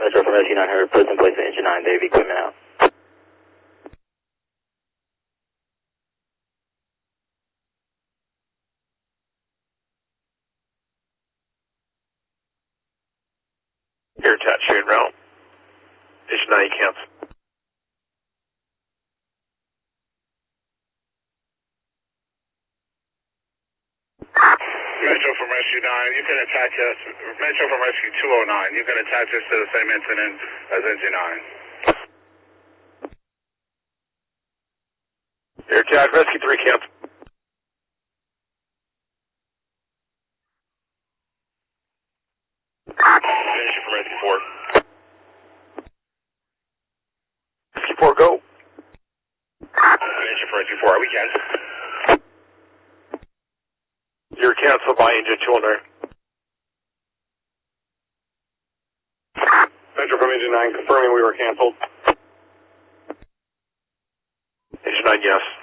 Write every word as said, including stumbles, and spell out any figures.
Metro from S U nine hundred, present place of engine nine, Dave, equipment out. Air attached, shared route. Engine nine, cancel. Metro from Rescue nine, you can attach us, Metro from Rescue two oh nine, you can attach us to the same incident as Engine nine. Air attached, Rescue three, cancel. Engine from Rescue four. Rescue four, go. Engine from Rescue four, are we cancel? You're canceled by engine two oh nine. Metro from Engine nine, confirming we were canceled. Engine nine, yes.